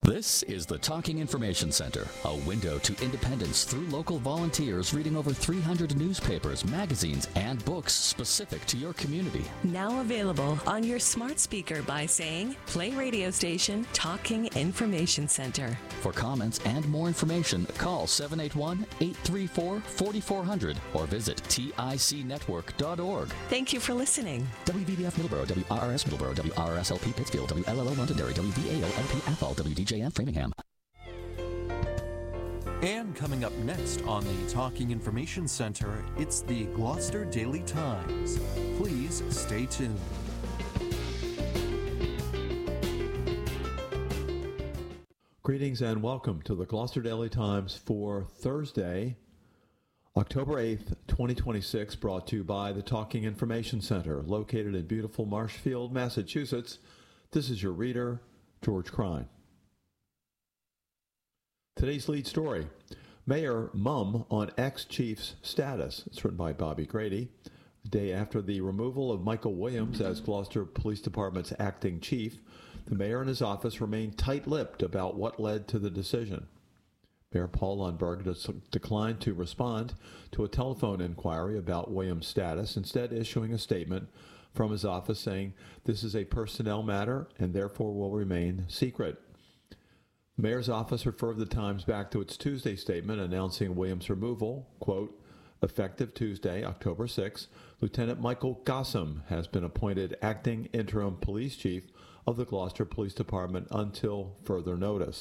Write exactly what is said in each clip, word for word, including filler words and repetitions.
This is the Talking Information Center, a window to independence through local volunteers reading over three hundred newspapers, magazines, and books specific to your community. Now available on your smart speaker by saying, play radio station Talking Information Center. For comments and more information, call seven eight one, eight three four, four four zero zero or visit tic network dot org. Thank you for listening. W V B F Middleborough, W R R S Middleborough, W R R S L P Pittsfield, W L L O Londonderry, W V A L L P Athol, W D J M Framingham. And coming up next on the Talking Information Center, it's the Gloucester Daily Times. Please stay tuned. Greetings and welcome to the Gloucester Daily Times for Thursday, October eighth, twenty twenty-six, brought to you by the Talking Information Center, located in beautiful Marshfield, Massachusetts. This is your reader, George Crine. Today's lead story, Mayor mum on ex-chief's status. It's written by Bobby Grady. A day after the removal of Michael Williams as Gloucester Police Department's acting chief, the mayor and his office remained tight-lipped about what led to the decision. Mayor Paul Lundberg declined to respond to a telephone inquiry about Williams' status, instead issuing a statement from his office saying this is a personnel matter and therefore will remain secret. The mayor's office referred the Times back to its Tuesday statement announcing Williams' removal. Quote, effective Tuesday, October sixth, Lieutenant Michael Gossam has been appointed acting interim police chief of the Gloucester Police Department until further notice.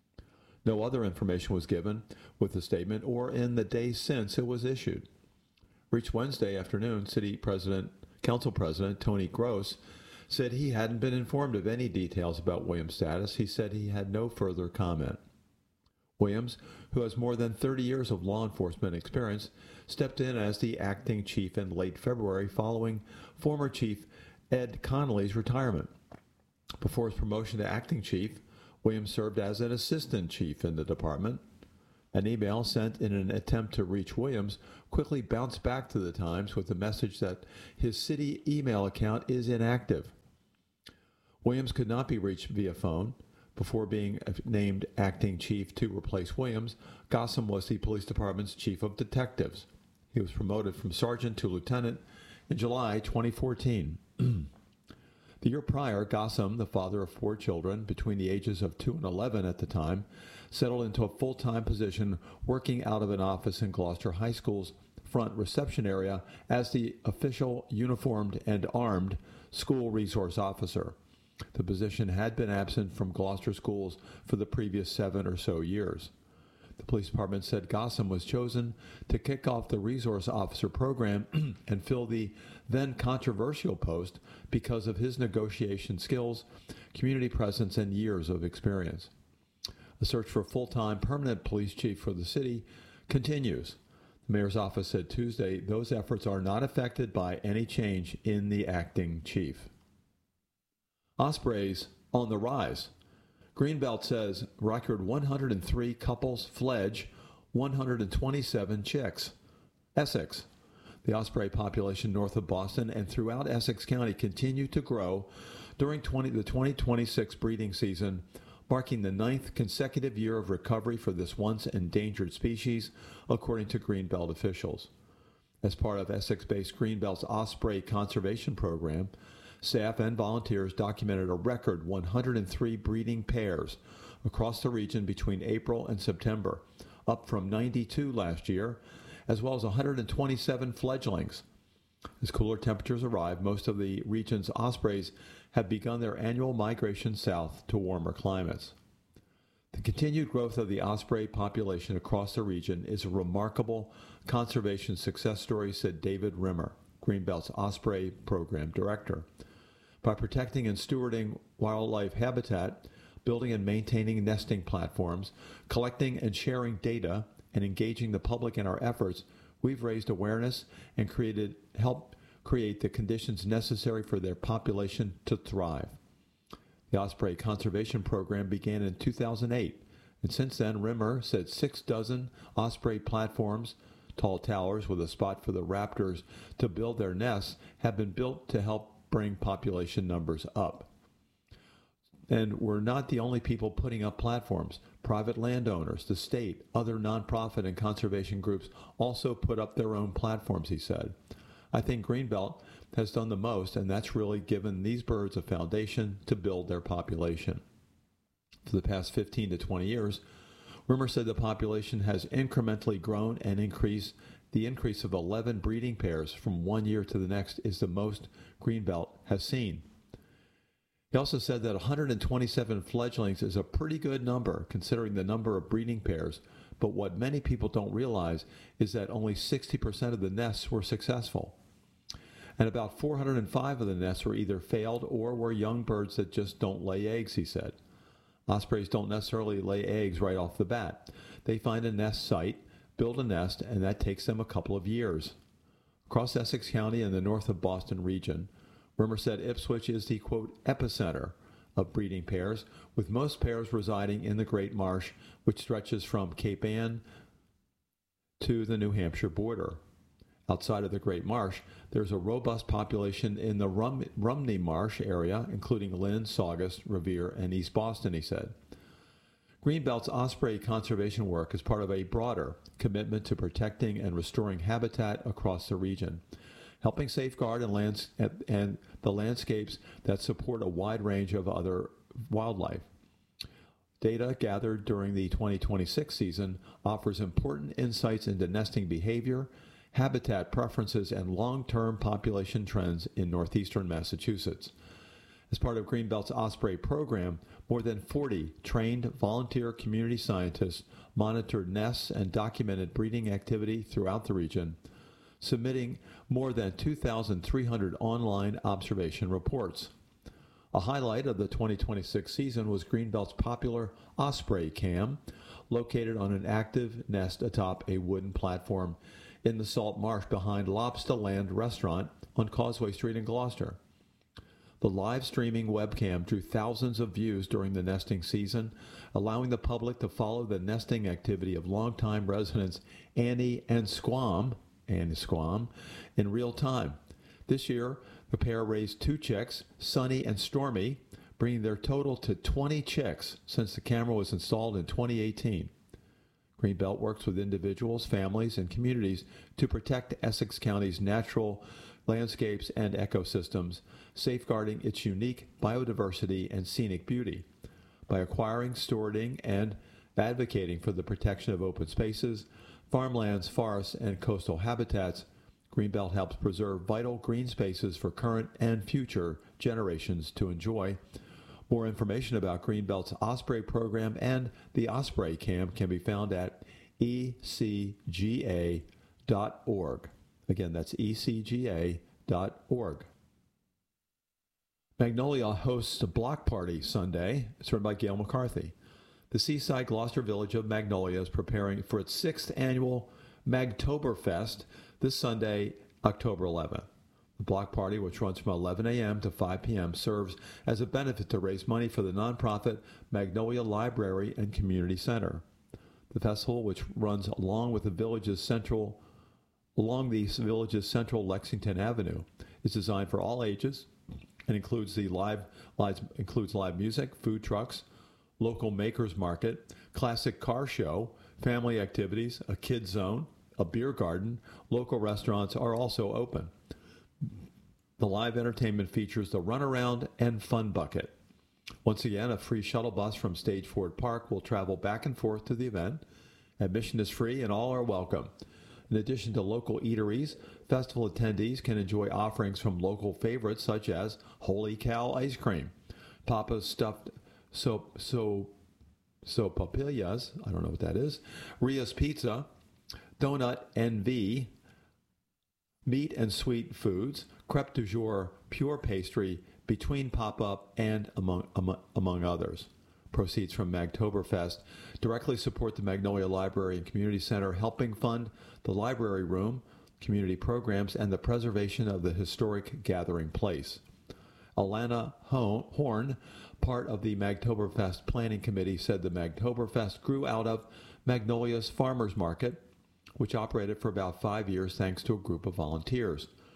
No other information was given with the statement or in the days since it was issued. Reached Wednesday afternoon, City President, Council President Tony Gross said he hadn't been informed of any details about Williams' status. He said he had no further comment. Williams, who has more than thirty years of law enforcement experience, stepped in as the acting chief in late February following former Chief Ed Connolly's retirement. Before his promotion to acting chief, Williams served as an assistant chief in the department. An email sent in an attempt to reach Williams quickly bounced back to the Times with the message that his city email account is inactive. Williams could not be reached via phone. Before being named acting chief to replace Williams, Gossam was the police department's chief of detectives. He was promoted from sergeant to lieutenant in July twenty fourteen. The year prior, Gossam, the father of four children between the ages of two and eleven at the time, settled into a full-time position working out of an office in Gloucester High School's front reception area as the official uniformed and armed school resource officer. The position had been absent from Gloucester schools for the previous seven or so years. The police department said Gossam was chosen to kick off the resource officer program and fill the then controversial post because of his negotiation skills, community presence, and years of experience. The search for a full-time permanent police chief for the city continues. The mayor's office said Tuesday those efforts are not affected by any change in the acting chief. Ospreys on the rise. Greenbelt says record one hundred three couples fledge, one hundred twenty-seven chicks. Essex. The osprey population north of Boston and throughout Essex County continue to grow during the twenty twenty-six breeding season, marking the ninth consecutive year of recovery for this once endangered species, according to Greenbelt officials. As part of Essex-based Greenbelt's Osprey Conservation Program, staff and volunteers documented a record one hundred three breeding pairs across the region between April and September, up from ninety-two last year, as well as one hundred twenty-seven fledglings. As cooler temperatures arrive, most of the region's ospreys have begun their annual migration south to warmer climates. The continued growth of the osprey population across the region is a remarkable conservation success story, said David Rimmer, Greenbelt's Osprey Program Director. By protecting and stewarding wildlife habitat, building and maintaining nesting platforms, collecting and sharing data, and engaging the public in our efforts, we've raised awareness and created helped create the conditions necessary for their population to thrive. The Osprey Conservation Program began in two thousand eight, and since then, Rimmer said six dozen osprey platforms, tall towers with a spot for the raptors to build their nests, have been built to help bring population numbers up. And we're not the only people putting up platforms. Private landowners, the state, other nonprofit and conservation groups also put up their own platforms, he said. I think Greenbelt has done the most, and that's really given these birds a foundation to build their population. For the past fifteen to twenty years, Rimmer said the population has incrementally grown and increased. The increase of eleven breeding pairs from one year to the next is the most Greenbelt has seen. He also said that one hundred twenty-seven fledglings is a pretty good number considering the number of breeding pairs, but what many people don't realize is that only sixty percent of the nests were successful. And about four hundred five of the nests were either failed or were young birds that just don't lay eggs, he said. Ospreys don't necessarily lay eggs right off the bat. They find a nest site, build a nest, and that takes them a couple of years. Across Essex County and the north of Boston region, Rimmer said Ipswich is the, quote, epicenter of breeding pairs, with most pairs residing in the Great Marsh, which stretches from Cape Ann to the New Hampshire border. Outside of the Great Marsh, there's a robust population in the Rum- Rumney Marsh area, including Lynn, Saugus, Revere, and East Boston, he said. Greenbelt's osprey conservation work is part of a broader commitment to protecting and restoring habitat across the region, helping safeguard and, lands- and the landscapes that support a wide range of other wildlife. Data gathered during the twenty twenty-six season offers important insights into nesting behavior, habitat preferences, and long-term population trends in northeastern Massachusetts. As part of Greenbelt's Osprey program, more than forty trained volunteer community scientists monitored nests and documented breeding activity throughout the region, submitting more than two thousand three hundred online observation reports. A highlight of the twenty twenty-six season was Greenbelt's popular Osprey Cam, located on an active nest atop a wooden platform in the salt marsh behind Lobster Land Restaurant on Causeway Street in Gloucester. The live streaming webcam drew thousands of views during the nesting season, allowing the public to follow the nesting activity of longtime residents Annie and Squam, Annie Squam, in real time. This year, the pair raised two chicks, Sunny and Stormy, bringing their total to twenty chicks since the camera was installed in twenty eighteen. Greenbelt works with individuals, families, and communities to protect Essex County's natural landscapes and ecosystems, safeguarding its unique biodiversity and scenic beauty. By acquiring, stewarding, and advocating for the protection of open spaces, farmlands, forests, and coastal habitats, Greenbelt helps preserve vital green spaces for current and future generations to enjoy. More information about Greenbelt's Osprey program and the Osprey Cam can be found at e c g a dot org. Again, that's e c g a dot org. Magnolia hosts a block party Sunday. It's run by Gail McCarthy. The seaside Gloucester village of Magnolia is preparing for its sixth annual Magtoberfest this Sunday, October eleventh. The block party, which runs from eleven a.m. to five p.m., serves as a benefit to raise money for the nonprofit Magnolia Library and Community Center. The festival, which runs along with the village's central, along the village's central Lexington Avenue, is designed for all ages and includes the live, live includes live music, food trucks, local makers market, classic car show, family activities, a kids zone, a beer garden. Local restaurants are also open. The live entertainment features the Runaround and Fun Bucket. Once again, a free shuttle bus from Stage Ford Park will travel back and forth to the event. Admission is free and all are welcome. In addition to local eateries, festival attendees can enjoy offerings from local favorites such as Holy Cow ice cream, Papa's stuffed so so so papillas, I don't know what that is, Ria's Pizza, Donut N V, meat and sweet foods, crepe du jour, pure pastry, between pop-up, and among, among, among others. Proceeds from Magtoberfest directly support the Magnolia Library and Community Center, helping fund the library room, community programs, and the preservation of the historic gathering place. Alana Horn, part of the Magtoberfest Planning Committee, said the Magtoberfest grew out of Magnolia's Farmers Market, which operated for about five years thanks to a group of volunteers.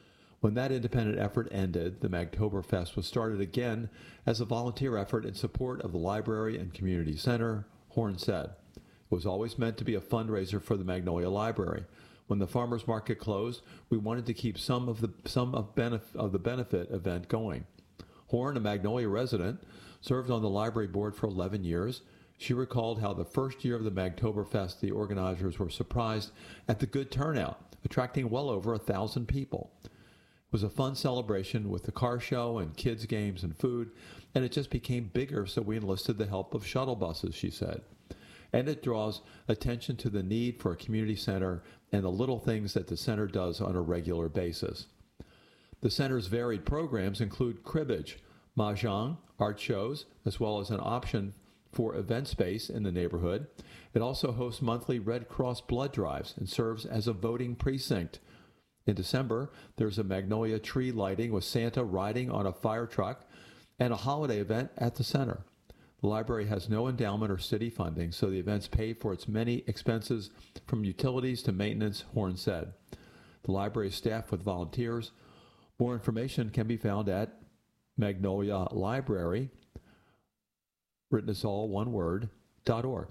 When that independent effort ended, the Magtoberfest was started again as a volunteer effort in support of the library and community center, Horn said. It was always meant to be a fundraiser for the Magnolia Library. When the farmers market closed, we wanted to keep some of the some of, benef- of the benefit event going. Horn, a Magnolia resident, served on the library board for eleven years. She recalled how the first year of the Magtoberfest, the organizers were surprised at the good turnout, attracting well over a thousand people. It was a fun celebration with the car show and kids' games and food, and it just became bigger, so we enlisted the help of shuttle buses, she said. And it draws attention to the need for a community center and the little things that the center does on a regular basis. The center's varied programs include cribbage, mahjong, art shows, as well as an option for event space in the neighborhood. It also hosts monthly Red Cross blood drives and serves as a voting precinct. In December, there's a Magnolia tree lighting with Santa riding on a fire truck and a holiday event at the center. The library has no endowment or city funding, so the events pay for its many expenses from utilities to maintenance, Horn said. The library is staffed with volunteers. More information can be found at Magnolia Library, written as all one word, dot org.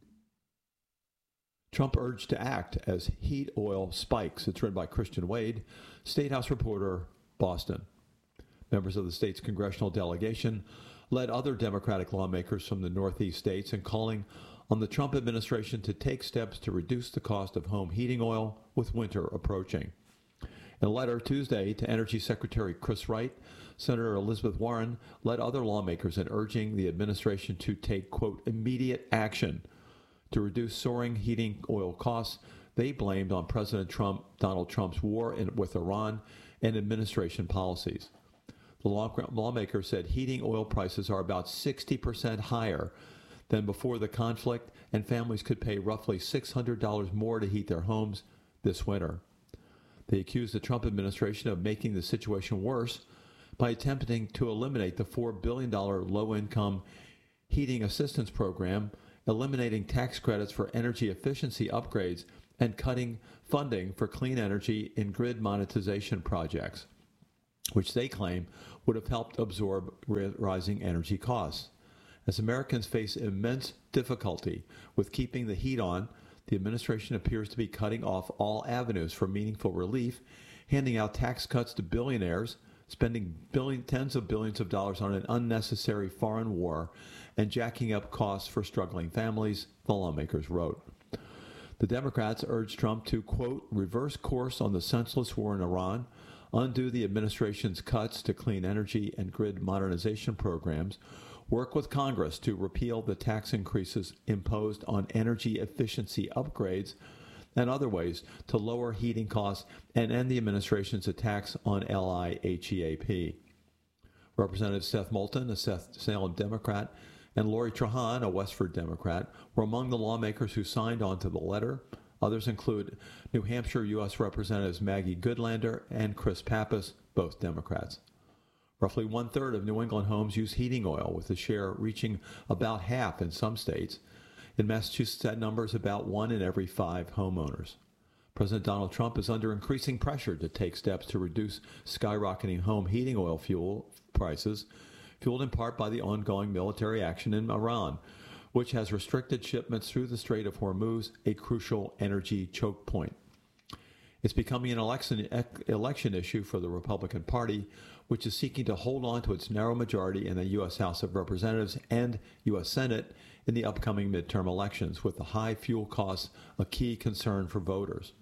Trump urged to act as heat oil spikes. It's written by Christian Wade, State House reporter, Boston. Members of the state's congressional delegation led other Democratic lawmakers from the Northeast states in calling on the Trump administration to take steps to reduce the cost of home heating oil with winter approaching. In a letter Tuesday to Energy Secretary Chris Wright, Senator Elizabeth Warren led other lawmakers in urging the administration to take, quote, immediate action to reduce soaring heating oil costs they blamed on President Trump, Donald Trump's war in, with Iran and administration policies. The law, lawmaker said heating oil prices are about sixty percent higher than before the conflict, and families could pay roughly six hundred dollars more to heat their homes this winter. They accused the Trump administration of making the situation worse by attempting to eliminate the four billion dollars low-income heating assistance program, eliminating tax credits for energy efficiency upgrades, and cutting funding for clean energy in grid monetization projects, which they claim would have helped absorb rising energy costs. As Americans face immense difficulty with keeping the heat on, the administration appears to be cutting off all avenues for meaningful relief, handing out tax cuts to billionaires, spending billion, tens of billions of dollars on an unnecessary foreign war, and jacking up costs for struggling families, the lawmakers wrote. The Democrats urged Trump to, quote, reverse course on the senseless war in Iran, undo the administration's cuts to clean energy and grid modernization programs, work with Congress to repeal the tax increases imposed on energy efficiency upgrades, and other ways to lower heating costs and end the administration's attacks on L I H E A P. Representative Seth Moulton, a Seth Salem Democrat, and Lori Trahan, a Westford Democrat, were among the lawmakers who signed on to the letter. Others include New Hampshire U S Representatives Maggie Goodlander and Chris Pappas, both Democrats. Roughly one-third of New England homes use heating oil, with the share reaching about half in some states. In Massachusetts, that number is about one in every five homeowners. President Donald Trump is under increasing pressure to take steps to reduce skyrocketing home heating oil fuel prices, fueled in part by the ongoing military action in Iran, which has restricted shipments through the Strait of Hormuz, a crucial energy choke point. It's becoming an election, election issue for the Republican Party, which is seeking to hold on to its narrow majority in the U S House of Representatives and U S Senate in the upcoming midterm elections, with the high fuel costs a key concern for voters.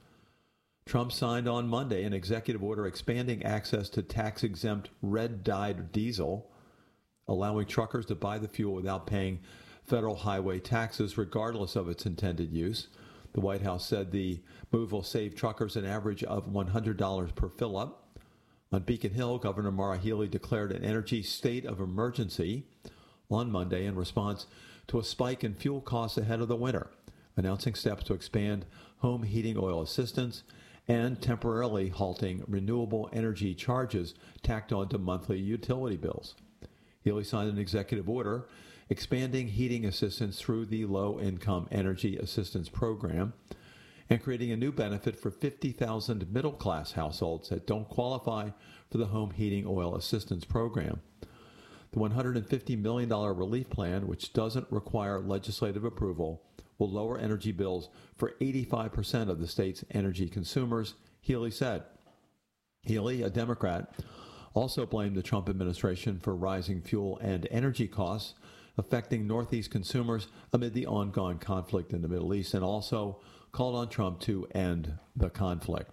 Trump signed on Monday an executive order expanding access to tax-exempt red-dyed diesel, allowing truckers to buy the fuel without paying federal highway taxes regardless of its intended use. The White House said the move will save truckers an average of one hundred dollars per fill-up. On Beacon Hill, Governor Maura Healey declared an energy state of emergency on Monday in response to a spike in fuel costs ahead of the winter, announcing steps to expand home heating oil assistance and temporarily halting renewable energy charges tacked onto monthly utility bills. Healey signed an executive order expanding heating assistance through the Low-Income Energy Assistance Program. and creating a new benefit for fifty thousand middle-class households that don't qualify for the Home Heating Oil Assistance Program. The one hundred fifty million dollars relief plan, which doesn't require legislative approval, will lower energy bills for eighty-five percent of the state's energy consumers, Healy said. Healy, a Democrat, also blamed the Trump administration for rising fuel and energy costs affecting Northeast consumers amid the ongoing conflict in the Middle East, and also called on Trump to end the conflict.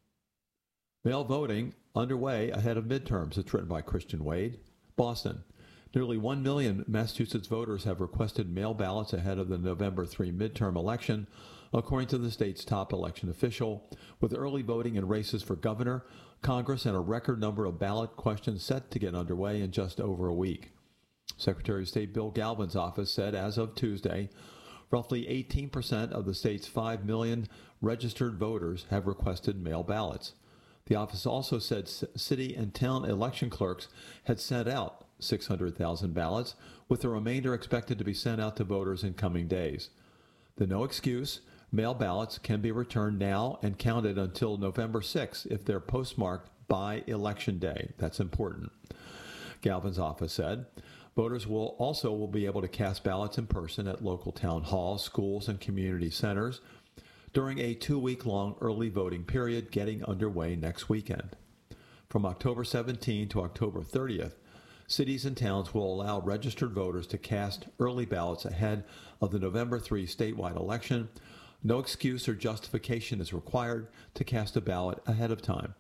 Mail voting underway ahead of midterms. It's written by Christian Wade. Boston. Nearly one million Massachusetts voters have requested mail ballots ahead of the November third midterm election, according to the state's top election official, with early voting in races for governor, Congress, and a record number of ballot questions set to get underway in just over a week. Secretary of State Bill Galvin's office said as of Tuesday, roughly eighteen percent of the state's five million registered voters have requested mail ballots. The office also said city and town election clerks had sent out six hundred thousand ballots, with the remainder expected to be sent out to voters in coming days. The no excuse mail ballots can be returned now and counted until November sixth if they're postmarked by Election Day. That's important. Galvin's office said voters will also will be able to cast ballots in person at local town halls, schools, and community centers during a two-week-long early voting period getting underway next weekend. From October seventeenth to October thirtieth, cities and towns will allow registered voters to cast early ballots ahead of the November third statewide election. No excuse or justification is required to cast a ballot ahead of time.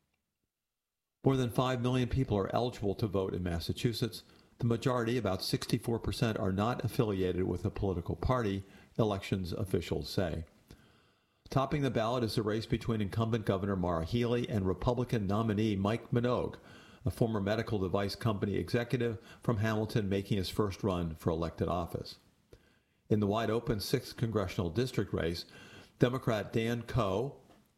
More than five million people are eligible to vote in Massachusetts. The majority, about sixty-four percent, are not affiliated with a political party, elections officials say. Topping the ballot is a race between incumbent Governor Maura Healey and Republican nominee Mike Minogue, a former medical device company executive from Hamilton making his first run for elected office. In the wide-open sixth congressional district race, Democrat Dan Coe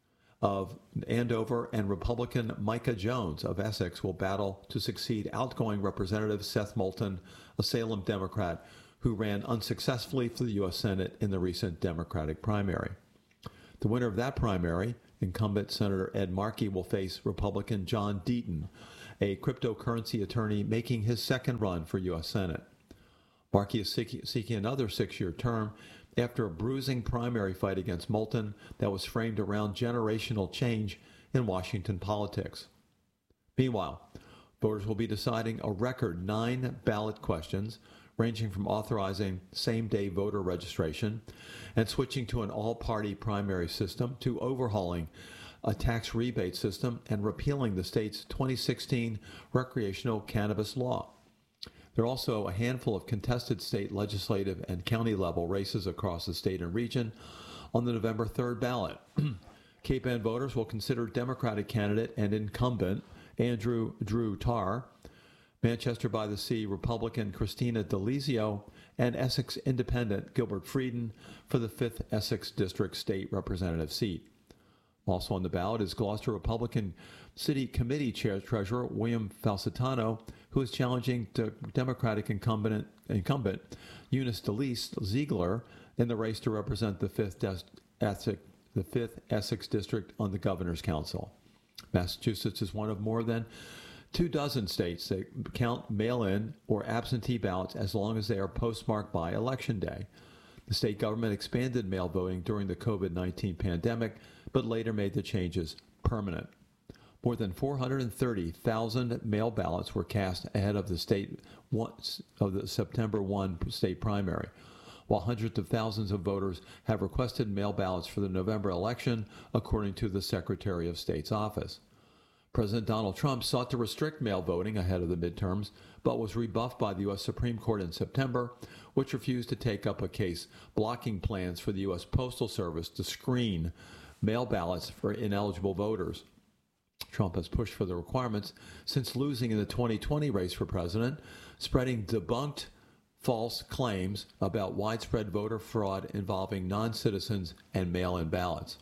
of Andover and Republican Micah Jones of Essex will battle to succeed outgoing Representative Seth Moulton, a Salem Democrat who ran unsuccessfully for the U S Senate in the recent Democratic primary. The winner of that primary, incumbent Senator Ed Markey, will face Republican John Deaton, a cryptocurrency attorney making his second run for U S Senate. Markey is seeking another six-year term after a bruising primary fight against Moulton that was framed around generational change in Washington politics. Meanwhile, voters will be deciding a record nine ballot questions, ranging from authorizing same-day voter registration and switching to an all-party primary system to overhauling a tax rebate system and repealing the state's twenty sixteen recreational cannabis law. There are also a handful of contested state legislative and county-level races across the state and region on the November third ballot. Cape Ann voters will consider Democratic candidate and incumbent Andrew Drew Tarr, Manchester by the Sea Republican Christina DeLizio, and Essex Independent Gilbert Frieden for the fifth Essex District State Representative seat. Also on the ballot is Gloucester Republican City Committee Chair Treasurer William Falsitano, who is challenging the Democratic incumbent, incumbent Eunice DeLise Ziegler in the race to represent the fifth, Essex, the fifth Essex District on the Governor's Council. Massachusetts is one of more than two dozen states that count mail-in or absentee ballots as long as they are postmarked by Election Day. The state government expanded mail voting during the covid nineteen pandemic, but later made the changes permanent. More than four hundred thirty thousand mail ballots were cast ahead of the state one, of the September first state primary, while hundreds of thousands of voters have requested mail ballots for the November election, according to the Secretary of State's office. President Donald Trump sought to restrict mail voting ahead of the midterms, but was rebuffed by the U S Supreme Court in September, which refused to take up a case blocking plans for the U S Postal Service to screen mail ballots for ineligible voters. Trump has pushed for the requirements since losing in the twenty twenty race for president, spreading debunked false claims about widespread voter fraud involving non-citizens and mail-in ballots.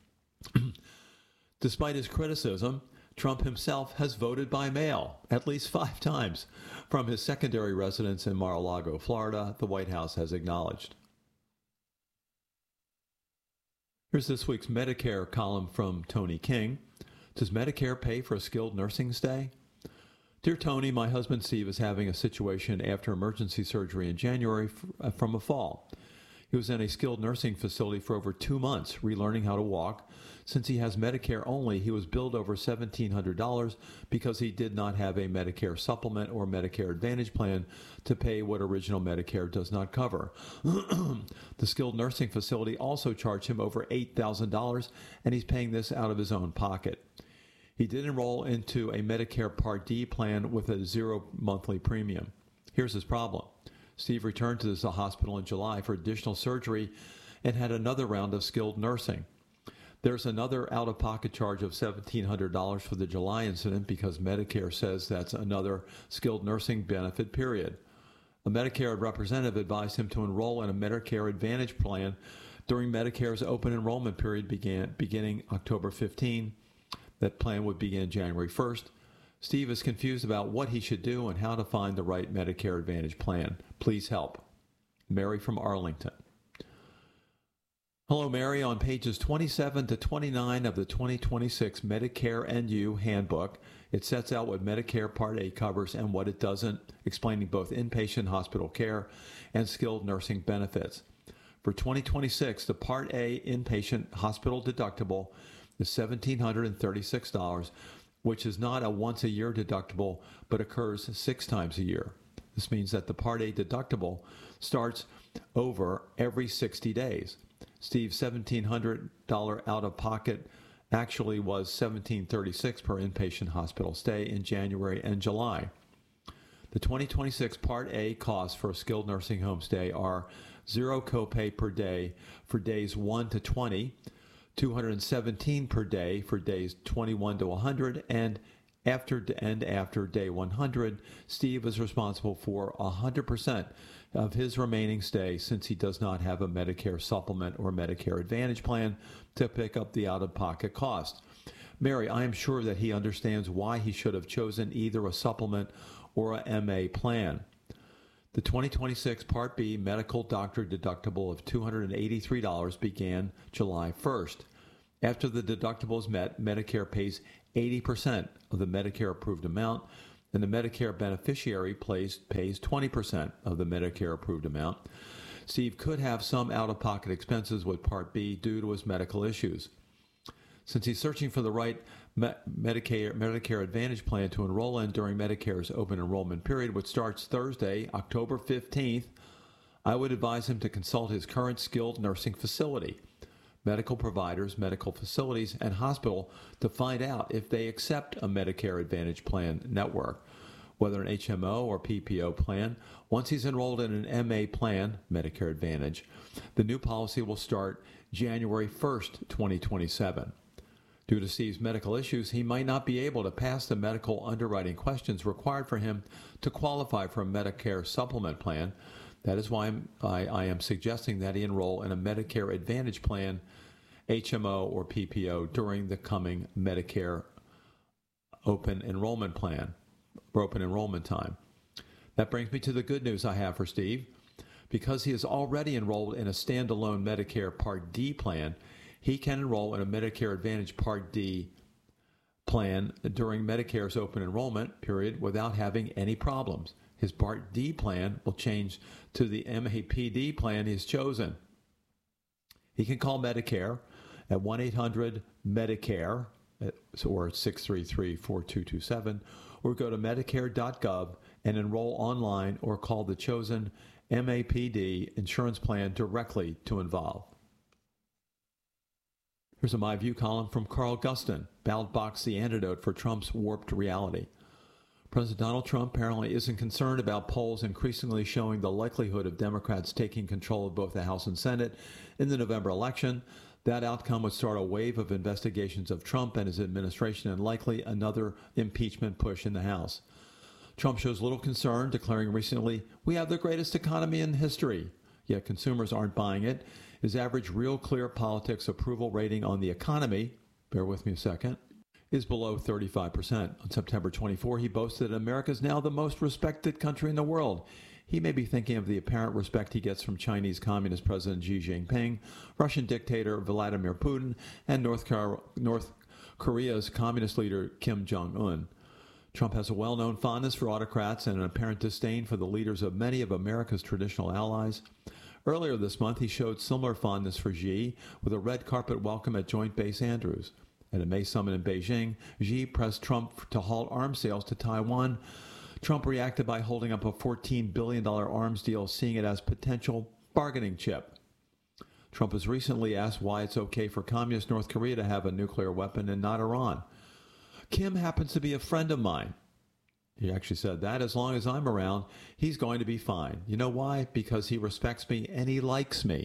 Despite his criticism, Trump himself has voted by mail at least five times from his secondary residence in Mar-a-Lago, Florida, the White House has acknowledged. Here's this week's Medicare column from Tony King. Does Medicare pay for a skilled nursing stay? Dear Tony, my husband Steve is having a situation after emergency surgery in January f- from a fall. He was in a skilled nursing facility for over two months, relearning how to walk. Since he has Medicare only, he was billed over seventeen hundred dollars because he did not have a Medicare supplement or Medicare Advantage plan to pay what original Medicare does not cover. The skilled nursing facility also charged him over eight thousand dollars, and he's paying this out of his own pocket. He did enroll into a Medicare Part D plan with a zero monthly premium. Here's his problem. Steve returned to the hospital in July for additional surgery and had another round of skilled nursing. There's another out-of-pocket charge of seventeen hundred dollars for the July incident because Medicare says that's another skilled nursing benefit period. A Medicare representative advised him to enroll in a Medicare Advantage plan during Medicare's open enrollment period began, beginning October fifteenth. That plan would begin January first. Steve is confused about what he should do and how to find the right Medicare Advantage plan. Please help. Mary from Arlington. Hello, Mary. On pages twenty-seven to twenty-nine of the twenty twenty-six Medicare and You Handbook, it sets out what Medicare Part A covers and what it doesn't, explaining both inpatient hospital care and skilled nursing benefits. For twenty twenty-six, the Part A inpatient hospital deductible is one thousand seven hundred thirty-six dollars, which is not a once-a-year deductible, but occurs six times a year. This means that the Part A deductible starts over every sixty days. Steve's seventeen hundred dollars out-of-pocket actually was one thousand seven hundred thirty-six dollars per inpatient hospital stay in January and July. The twenty twenty-six Part A costs for a skilled nursing home stay are zero copay per day for days one to twenty, two hundred seventeen dollars per day for days twenty-one to one hundred, and after and after day one hundred, Steve is responsible for one hundred percent of his remaining stay since he does not have a Medicare supplement or Medicare Advantage plan to pick up the out-of-pocket cost. Mary, I am sure that he understands why he should have chosen either a supplement or a M A plan. The twenty twenty-six Part B medical doctor deductible of two hundred eighty-three dollars began July first. After the deductible is met, Medicare pays eighty percent of the Medicare-approved amount, and the Medicare beneficiary pays, pays twenty percent of the Medicare-approved amount. Steve could have some out-of-pocket expenses with Part B due to his medical issues. Since he's searching for the right Me- Medicare, Medicare Advantage plan to enroll in during Medicare's open enrollment period, which starts Thursday, October fifteenth, I would advise him to consult his current skilled nursing facility, medical providers, medical facilities, and hospital to find out if they accept a Medicare Advantage plan network, whether an H M O or P P O plan. Once he's enrolled in an M A plan, Medicare Advantage, the new policy will start January first, twenty twenty-seven. Due to Steve's medical issues, he might not be able to pass the medical underwriting questions required for him to qualify for a Medicare supplement plan. That is why I'm, I, I am suggesting that he enroll in a Medicare Advantage plan, H M O or P P O, during the coming Medicare open enrollment plan, or open enrollment time. That brings me to the good news I have for Steve. Because he is already enrolled in a standalone Medicare Part D plan, he can enroll in a Medicare Advantage Part D plan during Medicare's open enrollment period without having any problems. His Part D plan will change to the M A P D plan he's chosen. He can call Medicare at one eight hundred Medicare or six three three, four two two seven, or go to medicare dot gov and enroll online or call the chosen M A P D insurance plan directly to involve. Here's a My View column from Carl Gustin, Ballot Box, the antidote for Trump's warped reality. President Donald Trump apparently isn't concerned about polls increasingly showing the likelihood of Democrats taking control of both the House and Senate in the November election. That outcome would start a wave of investigations of Trump and his administration and likely another impeachment push in the House. Trump shows little concern, declaring recently, "We have the greatest economy in history." Yet consumers aren't buying it. His average Real Clear Politics approval rating on the economy, bear with me a second, is below thirty-five percent. On September twenty-fourth, he boasted that America is now the most respected country in the world. he may be thinking of the apparent respect he gets from Chinese Communist President Xi Jinping, Russian dictator Vladimir Putin, and North, Car- North Korea's communist leader Kim Jong-un. Trump has a well-known fondness for autocrats and an apparent disdain for the leaders of many of America's traditional allies. Earlier this month, he showed similar fondness for Xi with a red carpet welcome at Joint Base Andrews. At a May summit in Beijing, Xi pressed Trump to halt arms sales to Taiwan. Trump reacted by holding up a fourteen billion dollars arms deal, seeing it as potential bargaining chip. Trump has recently asked why it's okay for communist North Korea to have a nuclear weapon and not Iran. Kim happens to be a friend of mine. He actually said that as long as I'm around, he's going to be fine. You know why? Because he respects me and he likes me.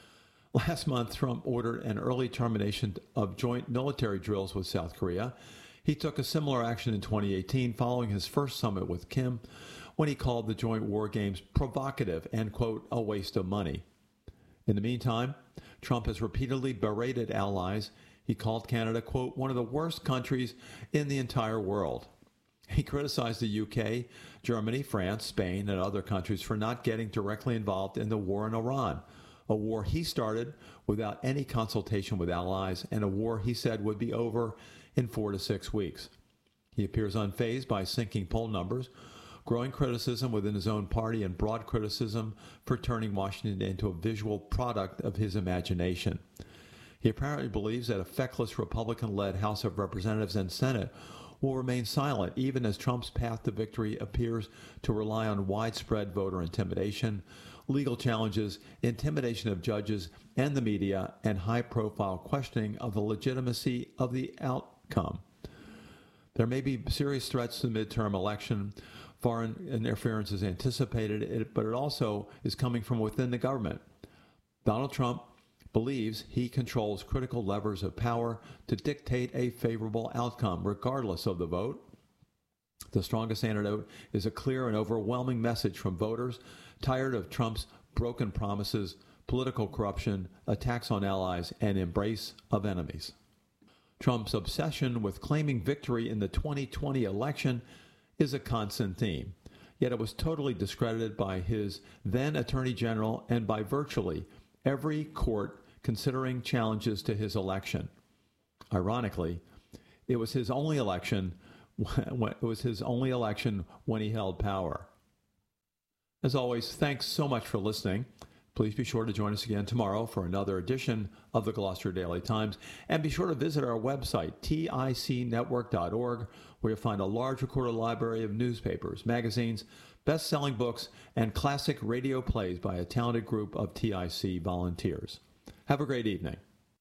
Last month, Trump ordered an early termination of joint military drills with South Korea. He took a similar action in twenty eighteen following his first summit with Kim when he called the joint war games provocative and, quote, a waste of money. In the meantime, Trump has repeatedly berated allies. He called Canada, quote, one of the worst countries in the entire world. He criticized the U K, Germany, France, Spain, and other countries for not getting directly involved in the war in Iran, a war he started without any consultation with allies, and a war he said would be over in four to six weeks. He appears unfazed by sinking poll numbers, growing criticism within his own party, and broad criticism for turning Washington into a visual product of his imagination. He apparently believes that a feckless Republican-led House of Representatives and Senate will remain silent, even as Trump's path to victory appears to rely on widespread voter intimidation, legal challenges, intimidation of judges and the media, and high-profile questioning of the legitimacy of the outcome. There may be serious threats to the midterm election. Foreign interference is anticipated, but it also is coming from within the government. Donald Trump believes he controls critical levers of power to dictate a favorable outcome, regardless of the vote. The strongest antidote is a clear and overwhelming message from voters tired of Trump's broken promises, political corruption, attacks on allies, and embrace of enemies. Trump's obsession with claiming victory in the twenty twenty election is a constant theme, yet it was totally discredited by his then Attorney General and by virtually every court considering challenges to his election. Ironically, it was his only election when, it was his only election when he held power. As always, thanks so much for listening. Please be sure to join us again tomorrow for another edition of the Gloucester Daily Times. And be sure to visit our website, T I C network dot org, where you'll find a large recorded library of newspapers, magazines, best-selling books, and classic radio plays by a talented group of T I C volunteers. Have a great evening.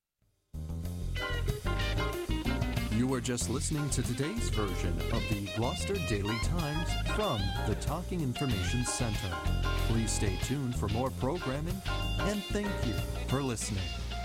You were just listening to today's version of the Gloucester Daily Times from the Talking Information Center. Please stay tuned for more programming, and thank you for listening.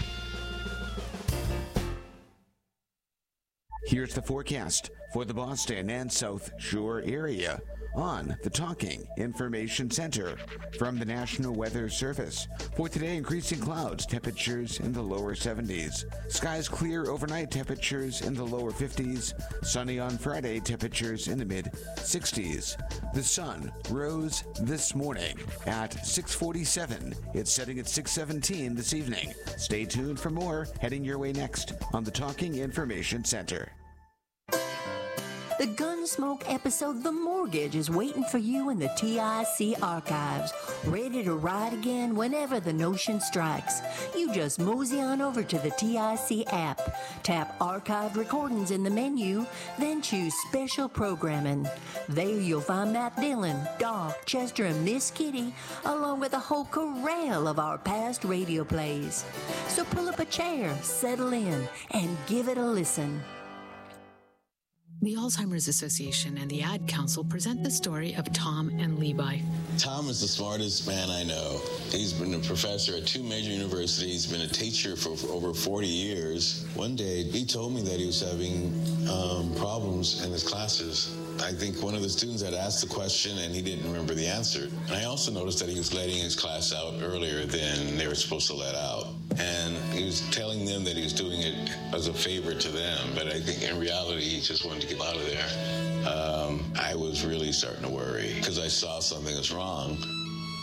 Here's the forecast for the Boston and South Shore area on the Talking Information Center from the National Weather Service. For today, increasing clouds, temperatures in the lower seventies. Skies clear overnight, temperatures in the lower fifties. Sunny on Friday, temperatures in the mid-sixties. The sun rose this morning at six forty-seven. It's setting at six seventeen this evening. Stay tuned for more heading your way next on the Talking Information Center. The Gunsmoke episode The Mortgage is waiting for you in the T I C archives, ready to ride again whenever the notion strikes. You just mosey on over to the T I C app, tap Archived Recordings in the menu, then choose Special Programming. There you'll find Matt Dillon, Doc, Chester, and Miss Kitty, along with a whole corral of our past radio plays. So pull up a chair, settle in, and give it a listen. The Alzheimer's Association and the Ad Council present the story of Tom and Levi. Tom is the smartest man I know. He's been a professor at two major universities, been a teacher for over forty years. One day, he told me that he was having um, problems in his classes. I think one of the students had asked the question and he didn't remember the answer. And I also noticed that he was letting his class out earlier than they were supposed to let out. And he was telling them that he was doing it as a favor to them, but I think in reality, he just wanted to get out of there. Um, I was really starting to worry because I saw something was wrong.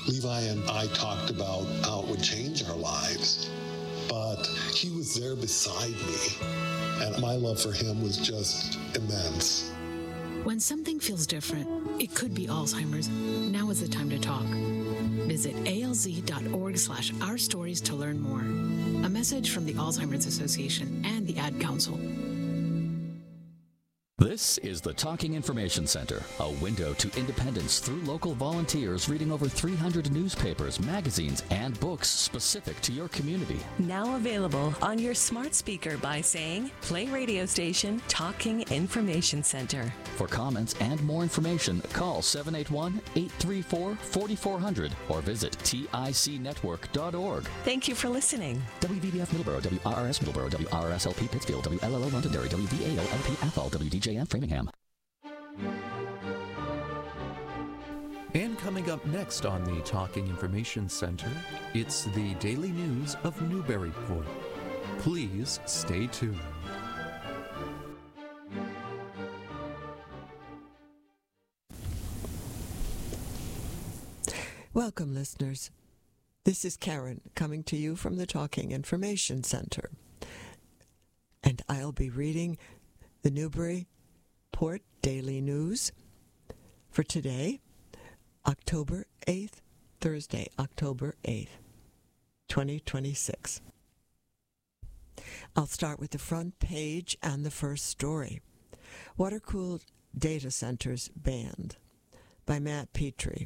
Levi and I talked about how it would change our lives, but he was there beside me, and my love for him was just immense. When something feels different, it could be Alzheimer's. Now is the time to talk. Visit alz.org slash our stories to learn more. A message from the Alzheimer's Association and the Ad Council. This is the Talking Information Center, a window to independence through local volunteers reading over three hundred newspapers, magazines, and books specific to your community. Now available on your smart speaker by saying, play radio station Talking Information Center. For comments and more information, call seven eight one, eight three four, four four zero zero or visit tic network dot org. Thank you for listening. W V B F Middleborough, W R R S Middleborough, W R R S L P Pittsfield, W L L O Londonderry, W V A O L P Athol, W D J M Framingham. And coming up next on the Talking Information Center, it's the Daily News of Newburyport. Please stay tuned. Welcome, listeners. This is Karen coming to you from the Talking Information Center. And I'll be reading the Newburyport Daily News for today, October eighth, Thursday, October eighth, twenty twenty-six. I'll start with the front page and the first story. Water-cooled data centers banned, by Matt Petrie.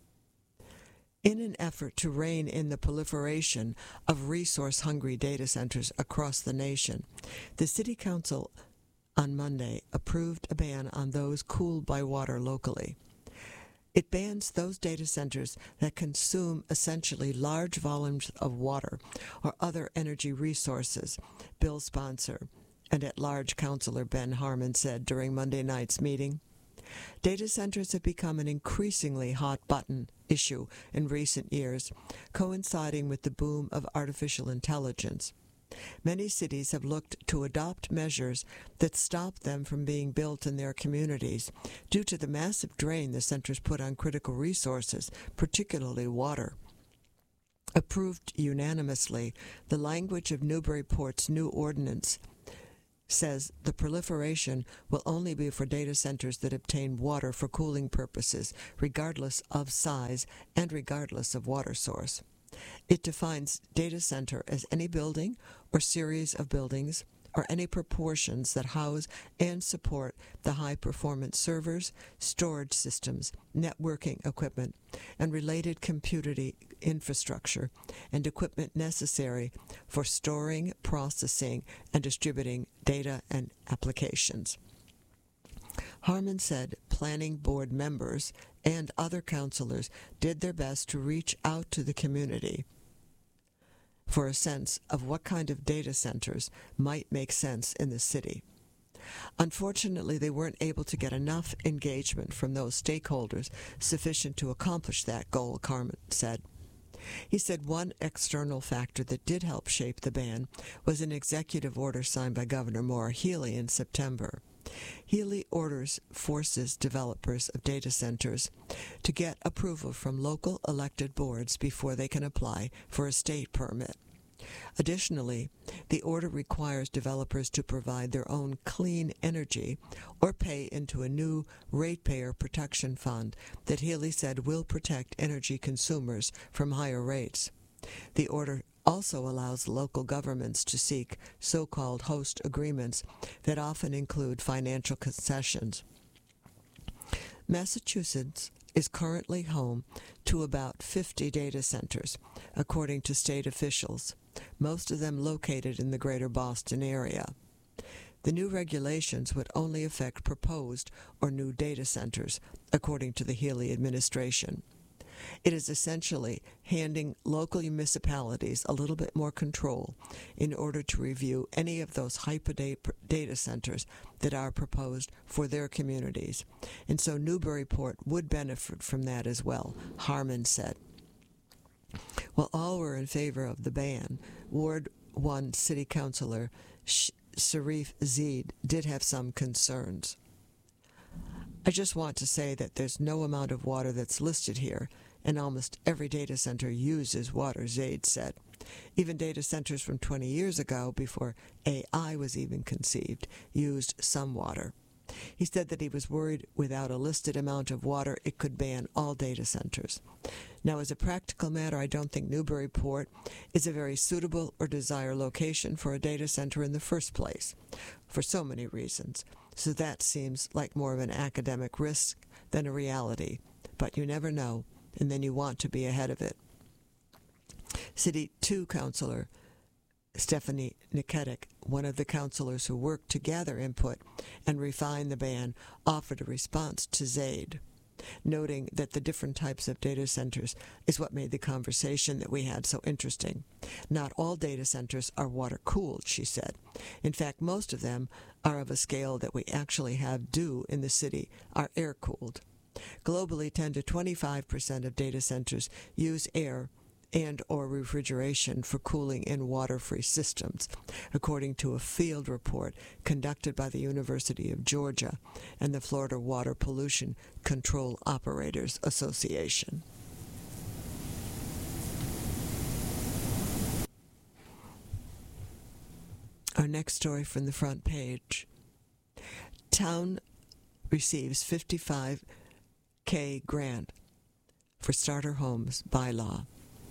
In an effort to rein in the proliferation of resource-hungry data centers across the nation, the City Council on Monday approved a ban on those cooled by water locally. It bans those data centers that consume essentially large volumes of water or other energy resources, bill sponsor and at-large Councilor Ben Harmon said during Monday night's meeting. Data centers have become an increasingly hot-button issue in recent years, coinciding with the boom of artificial intelligence. Many cities have looked to adopt measures that stop them from being built in their communities due to the massive drain the centers put on critical resources, particularly water. Approved unanimously, the language of Newburyport's new ordinance says the proliferation will only be for data centers that obtain water for cooling purposes, regardless of size and regardless of water source. It defines data center as any building or series of buildings or any proportions that house and support the high-performance servers, storage systems, networking equipment, and related computing infrastructure and equipment necessary for storing, processing, and distributing data and applications. Harmon said planning board members and other councilors did their best to reach out to the community for a sense of what kind of data centers might make sense in the city. Unfortunately, they weren't able to get enough engagement from those stakeholders sufficient to accomplish that goal, Harmon said. He said one external factor that did help shape the ban was an executive order signed by Governor Maura Healey in September. Healey orders forces developers of data centers to get approval from local elected boards before they can apply for a state permit. Additionally, the order requires developers to provide their own clean energy or pay into a new ratepayer protection fund that Healey said will protect energy consumers from higher rates. The order also allows local governments to seek so-called host agreements that often include financial concessions. Massachusetts is currently home to about fifty data centers, according to state officials, most of them located in the greater Boston area. The new regulations would only affect proposed or new data centers, according to the Healey administration. It is essentially handing local municipalities a little bit more control in order to review any of those hyper data centers that are proposed for their communities. And so Newburyport would benefit from that as well, Harmon said. While all were in favor of the ban, Ward one City Councilor Sharif Zeid did have some concerns. I just want to say that there's no amount of water that's listed here and almost every data center uses water, Zaid said. Even data centers from twenty years ago, before A I was even conceived, used some water. He said that he was worried without a listed amount of water, it could ban all data centers. Now, as a practical matter, I don't think Newburyport is a very suitable or desired location for a data center in the first place, for so many reasons. So that seems like more of an academic risk than a reality. But you never know, and then you want to be ahead of it. City two Councilor Stephanie Niketic, one of the councilors who worked to gather input and refine the ban, offered a response to Zaid, noting that the different types of data centers is what made the conversation that we had so interesting. Not all data centers are water-cooled, she said. In fact, most of them are of a scale that we actually have do in the city are air-cooled. Globally, ten to twenty-five percent of data centers use air and or refrigeration for cooling in water-free systems, according to a field report conducted by the University of Georgia and the Florida Water Pollution Control Operators Association. Our next story from the front page. Town receives fifty-five K grant for starter homes bylaw.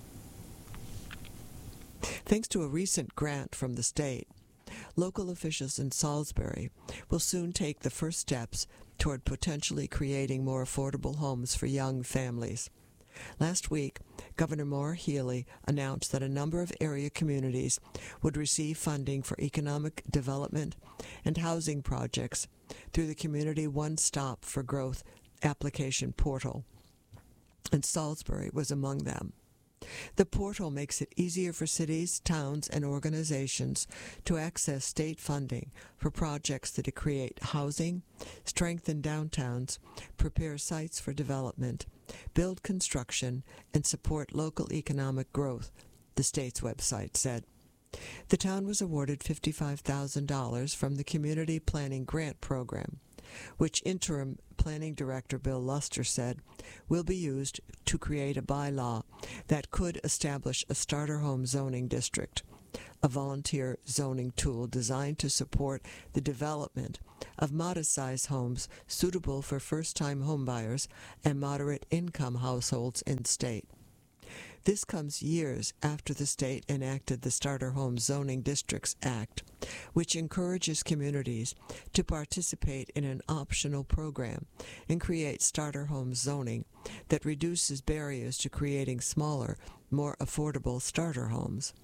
Thanks to a recent grant from the state, local officials in Salisbury will soon take the first steps toward potentially creating more affordable homes for young families. Last week, Governor Maura Healey announced that a number of area communities would receive funding for economic development and housing projects through the Community One Stop for Growth application portal, and Salisbury was among them. The portal makes it easier for cities, towns, and organizations to access state funding for projects that create housing, strengthen downtowns, prepare sites for development, build construction, and support local economic growth, the state's website said. The town was awarded fifty-five thousand dollars from the Community Planning Grant Program, which interim planning director Bill Luster said will be used to create a bylaw that could establish a starter home zoning district, a volunteer zoning tool designed to support the development of modest-sized homes suitable for first-time homebuyers and moderate-income households in state. This comes years after the state enacted the Starter Home Zoning Districts Act, which encourages communities to participate in an optional program and create starter home zoning that reduces barriers to creating smaller, more affordable starter homes.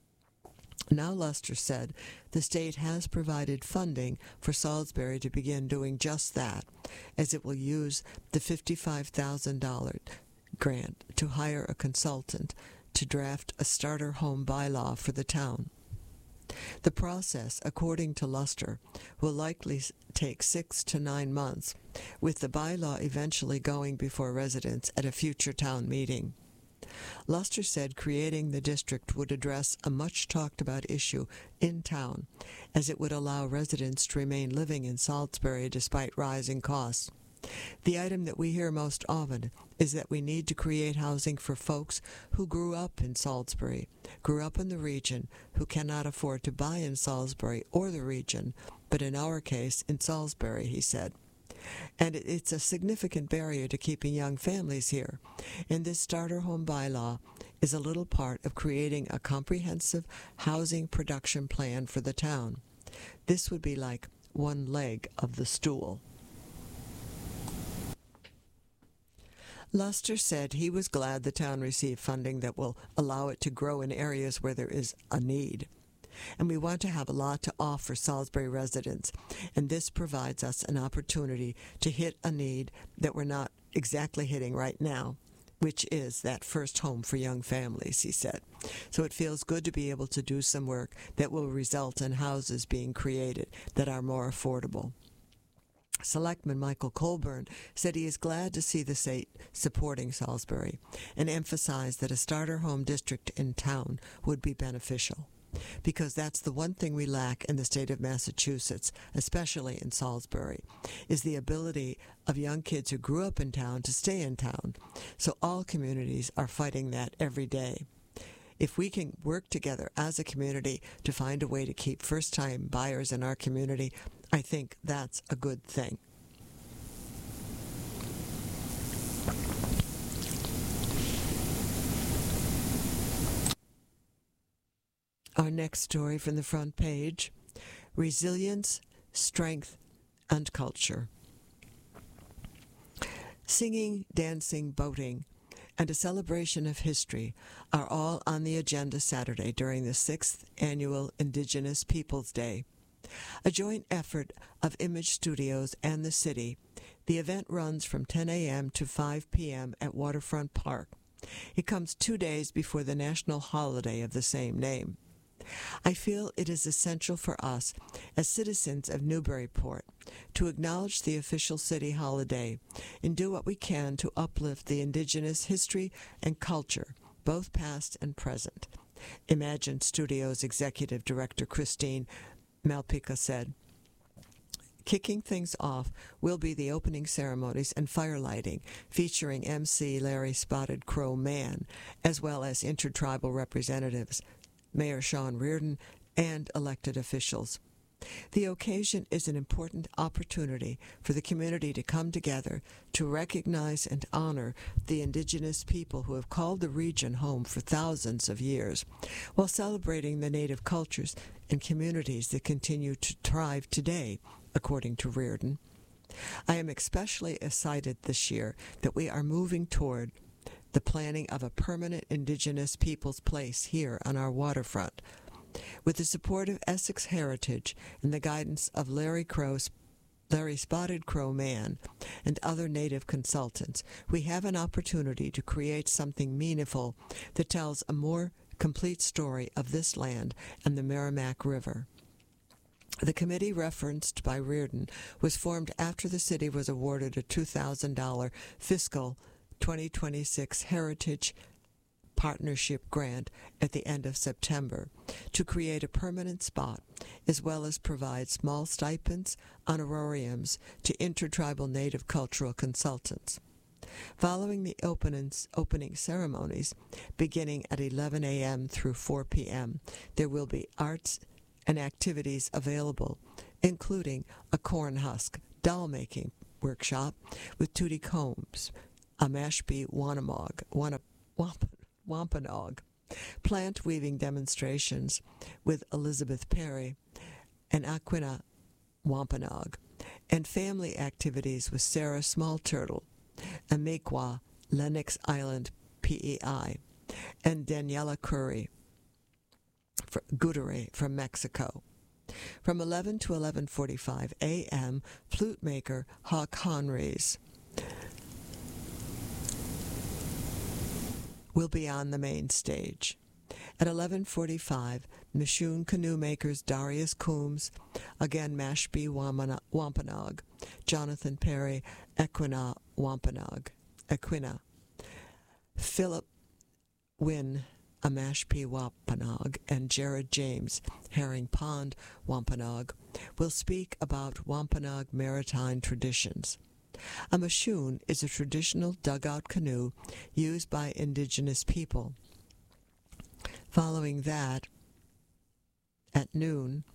Now, Luster said the state has provided funding for Salisbury to begin doing just that, as it will use the fifty-five thousand dollars grant to hire a consultant to draft a starter home bylaw for the town. The process, according to Luster, will likely take six to nine months, with the bylaw eventually going before residents at a future town meeting. Luster said creating the district would address a much-talked-about issue in town, as it would allow residents to remain living in Salisbury despite rising costs. The item that we hear most often is that we need to create housing for folks who grew up in Salisbury, grew up in the region, who cannot afford to buy in Salisbury or the region, but in our case, in Salisbury, he said. And it's a significant barrier to keeping young families here. And this starter home bylaw is a little part of creating a comprehensive housing production plan for the town. This would be like one leg of the stool. Luster said he was glad the town received funding that will allow it to grow in areas where there is a need. And we want to have a lot to offer Salisbury residents, and this provides us an opportunity to hit a need that we're not exactly hitting right now, which is that first home for young families, he said. So it feels good to be able to do some work that will result in houses being created that are more affordable. Selectman Michael Colburn said he is glad to see the state supporting Salisbury and emphasized that a starter home district in town would be beneficial. because that's the one thing we lack in the state of Massachusetts, especially in Salisbury, is the ability of young kids who grew up in town to stay in town. So all communities are fighting that every day. If we can work together as a community to find a way to keep first-time buyers in our community, I think that's a good thing. Our next story from the front page, Resilience, Strength, and Culture. Singing, dancing, boating, and a celebration of history are all on the agenda Saturday during the sixth Annual Indigenous Peoples Day. A joint effort of Image Studios and the city, the event runs from ten a.m. to five p.m. at Waterfront Park. It comes two days before the national holiday of the same name. I feel it is essential for us, as citizens of Newburyport, to acknowledge the official city holiday and do what we can to uplift the Indigenous history and culture, both past and present. Imagine Studios Executive Director Christine Malpica said. Kicking things off will be the opening ceremonies and firelighting, featuring M C Larry Spotted Crow Mann, as well as intertribal representatives, Mayor Sean Reardon, and elected officials. The occasion is an important opportunity for the community to come together to recognize and honor the Indigenous people who have called the region home for thousands of years, while celebrating the Native cultures and communities that continue to thrive today, according to Reardon. I am especially excited this year that we are moving toward the planning of a permanent Indigenous Peoples place here on our waterfront. With the support of Essex Heritage and the guidance of Larry Crow's, Larry Spotted Crow Mann and other Native consultants, we have an opportunity to create something meaningful that tells a more complete story of this land and the Merrimack River. The committee referenced by Reardon was formed after the city was awarded a two thousand dollars fiscal twenty twenty-six Heritage Partnership Grant at the end of September to create a permanent spot, as well as provide small stipends, honorariums to intertribal Native cultural consultants. Following the openings, opening ceremonies, beginning at eleven a.m. through four p.m., there will be arts and activities available, including a corn husk doll-making workshop with Tootie Combs, a Mashpee Wanamog, Wana, Wamp, Wampanoag, plant weaving demonstrations with Elizabeth Perry and Aquina Wampanoag, and family activities with Sarah Smallturtle, Amikwa, Lennox Island P E I, and Daniela Curry, Gudere from Mexico. From eleven to eleven forty-five a.m., flute maker Hawk Honreys will be on the main stage. At eleven forty-five, Mishoon canoe makers Darius Coombs, again Mashpee Wampanoag, Jonathan Perry, Equina Wampanoag, Equina, Philip Wynn, a Mashpee Wampanoag, and Jared James, Herring Pond Wampanoag, will speak about Wampanoag maritime traditions. A Mishoon is a traditional dugout canoe used by Indigenous people. Following that, at noon,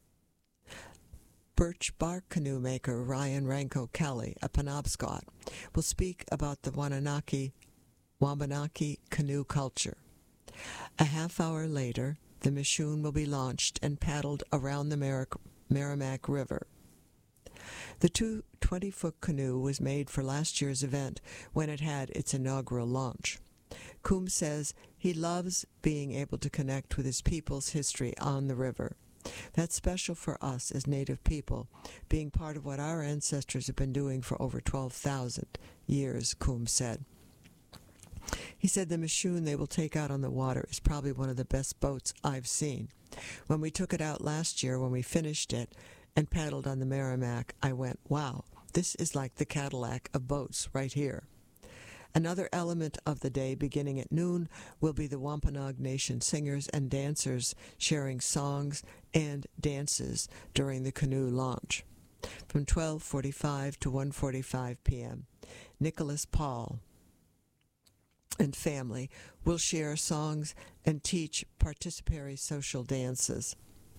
birch bark canoe maker Ryan Ranko Kelly, a Penobscot, will speak about the Wabanaki, Wabanaki canoe culture. A half hour later, the Mishoon will be launched and paddled around the Mer- Merrimack River. The two twenty-foot canoe was made for last year's event when it had its inaugural launch. Coombs says he loves being able to connect with his people's history on the river. That's special for us as Native people, being part of what our ancestors have been doing for over twelve thousand years, Coombs said. He said the Mishoon they will take out on the water is probably one of the best boats I've seen. When we took it out last year, when we finished it and paddled on the Merrimack, I went, wow, this is like the Cadillac of boats right here. Another element of the day beginning at noon will be the Wampanoag Nation singers and dancers sharing songs and dances during the canoe launch. From twelve forty-five to one forty-five p.m., Nicholas Paul and family will share songs and teach participatory social dances.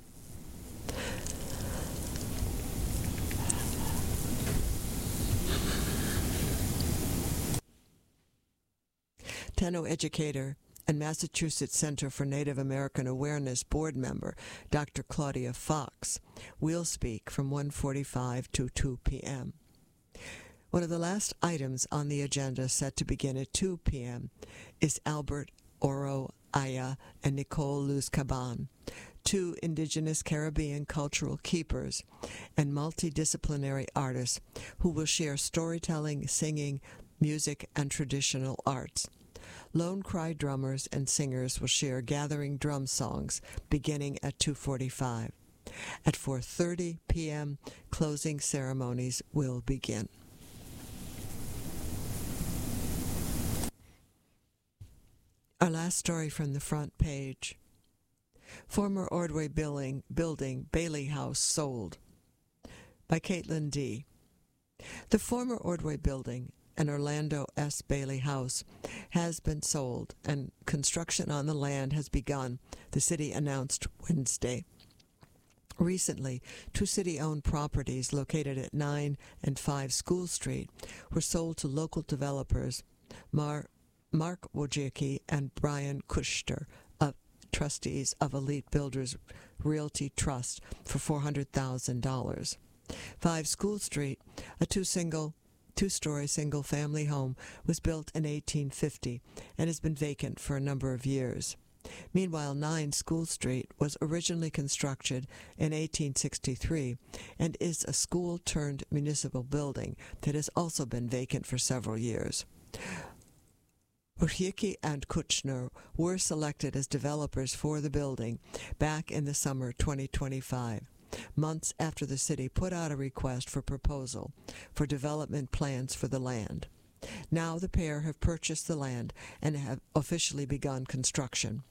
Tenno educator and Massachusetts Center for Native American Awareness board member Doctor Claudia Fox will speak from one forty-five to two p.m. One of the last items on the agenda, set to begin at two p.m., is Albert Oro Aya and Nicole Luz Caban, two indigenous Caribbean cultural keepers and multidisciplinary artists who will share storytelling, singing, music, and traditional arts. Lone Cry drummers and singers will share gathering drum songs beginning at two forty-five. At four thirty p.m., closing ceremonies will begin. Our last story from the front page. Former Ordway building, building Bailey House sold. By Caitlin D. The former Ordway building, an Orlando S. Bailey House, has been sold, and construction on the land has begun, the city announced Wednesday. Recently, two city-owned properties located at nine and five School Street were sold to local developers Mar- Mark Wojcicki and Brian Kushter, of trustees of Elite Builders Realty Trust, for four hundred thousand dollars. five School Street, a two-single two-story single-family home, was built in eighteen fifty and has been vacant for a number of years. Meanwhile, nine School Street was originally constructed in eighteen sixty-three and is a school-turned-municipal building that has also been vacant for several years. Wojcicki and Kuchner were selected as developers for the building back in the summer twenty twenty-five. Months after the city put out a request for proposal for development plans for the land. Now the pair have purchased the land and have officially begun construction.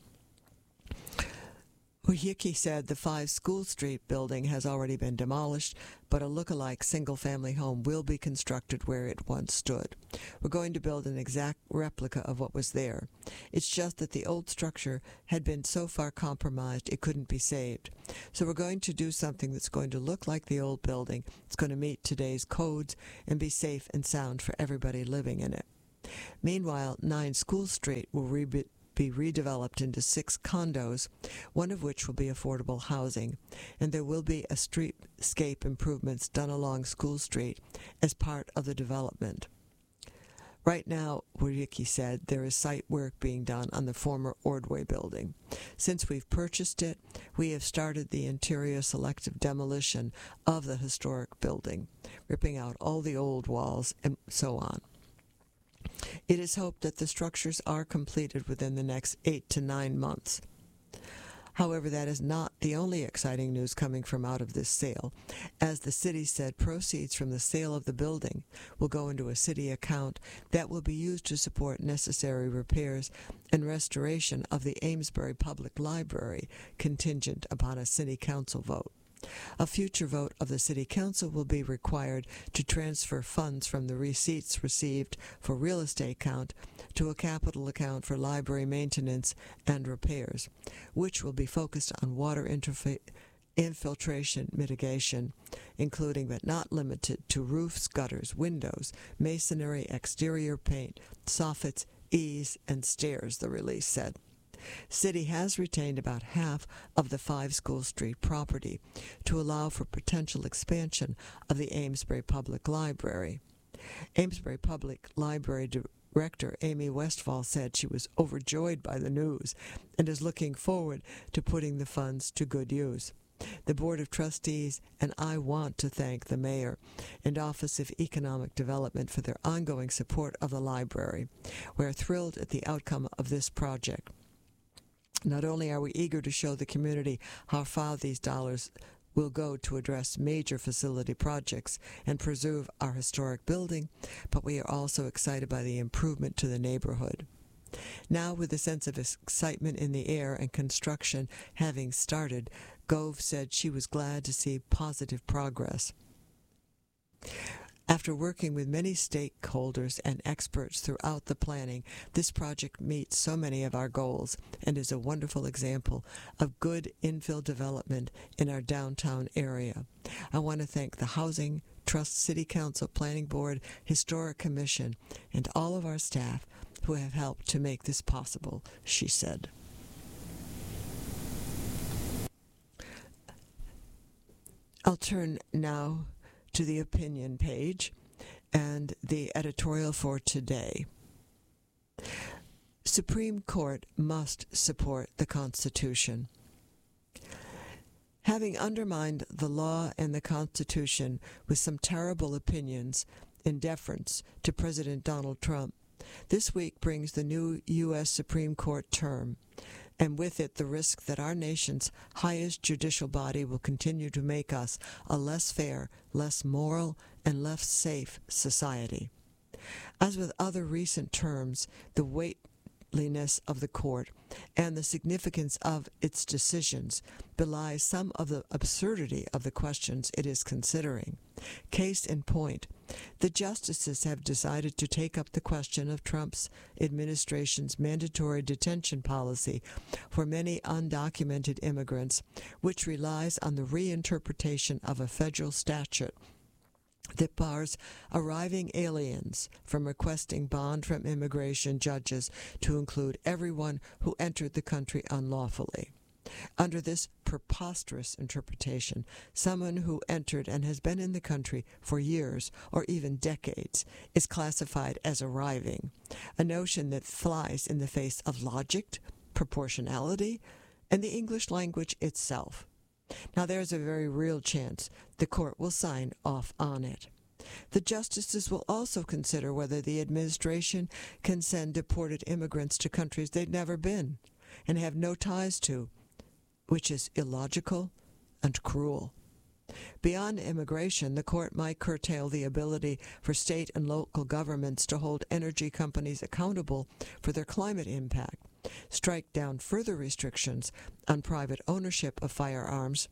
Wojcicki said the five School Street building has already been demolished, but a look-alike single-family home will be constructed where it once stood. We're going to build an exact replica of what was there. It's just that the old structure had been so far compromised it couldn't be saved. So we're going to do something that's going to look like the old building. It's going to meet today's codes and be safe and sound for everybody living in it. Meanwhile, nine School Street will re- be redeveloped into six condos, one of which will be affordable housing, and there will be a streetscape improvements done along School Street as part of the development. Right now, Wojcicki said, there is site work being done on the former Ordway building. Since we've purchased it, we have started the interior selective demolition of the historic building, ripping out all the old walls and so on. It is hoped that the structures are completed within the next eight to nine months. However, that is not the only exciting news coming from out of this sale. As the city said, proceeds from the sale of the building will go into a city account that will be used to support necessary repairs and restoration of the Amesbury Public Library, contingent upon a city council vote. A future vote of the City Council will be required to transfer funds from the receipts received for real estate account to a capital account for library maintenance and repairs, which will be focused on water interfa- infiltration mitigation, including but not limited to roofs, gutters, windows, masonry, exterior paint, soffits, eaves, and stairs, the release said. City has retained about half of the five School Street property to allow for potential expansion of the Amesbury Public Library. Amesbury Public Library Director Amy Westfall said she was overjoyed by the news and is looking forward to putting the funds to good use. The Board of Trustees and I want to thank the Mayor and Office of Economic Development for their ongoing support of the library. We're thrilled at the outcome of this project. Not only are we eager to show the community how far these dollars will go to address major facility projects and preserve our historic building, but we are also excited by the improvement to the neighborhood. Now, with a sense of excitement in the air and construction having started, Gove said she was glad to see positive progress. After working with many stakeholders and experts throughout the planning, this project meets so many of our goals and is a wonderful example of good infill development in our downtown area. I want to thank the Housing Trust City Council Planning Board, Historic Commission, and all of our staff who have helped to make this possible, she said. I'll turn now to the opinion page and the editorial for today. Supreme Court must support the Constitution. Having undermined the law and the Constitution with some terrible opinions in deference to President Donald Trump, this week brings the new U S Supreme Court term, and with it the risk that our nation's highest judicial body will continue to make us a less fair, less moral, and less safe society. As with other recent terms, the weightliness of the court and the significance of its decisions belies some of the absurdity of the questions it is considering. Case in point, the justices have decided to take up the question of Trump's administration's mandatory detention policy for many undocumented immigrants, which relies on the reinterpretation of a federal statute that bars arriving aliens from requesting bond from immigration judges to include everyone who entered the country unlawfully. Under this preposterous interpretation, someone who entered and has been in the country for years or even decades is classified as arriving, a notion that flies in the face of logic, proportionality, and the English language itself. Now, there's a very real chance the court will sign off on it. The justices will also consider whether the administration can send deported immigrants to countries they've never been and have no ties to, which is illogical and cruel. Beyond immigration, the court might curtail the ability for state and local governments to hold energy companies accountable for their climate impact, strike down further restrictions on private ownership of firearms,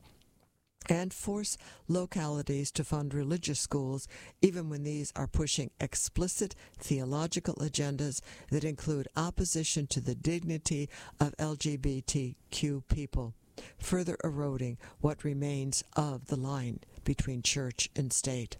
and force localities to fund religious schools even when these are pushing explicit theological agendas that include opposition to the dignity of L G B T Q people, further eroding what remains of the line between church and state.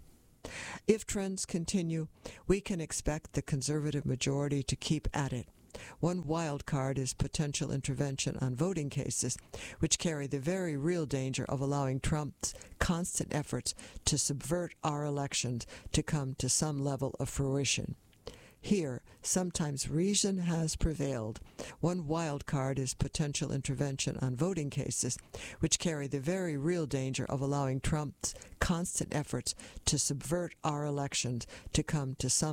If trends continue, we can expect the conservative majority to keep at it. One wild card is potential intervention on voting cases, which carry the very real danger of allowing Trump's constant efforts to subvert our elections to come to some level of fruition. Here, sometimes reason has prevailed. One wild card is potential intervention on voting cases, which carry the very real danger of allowing Trump's constant efforts to subvert our elections to come to some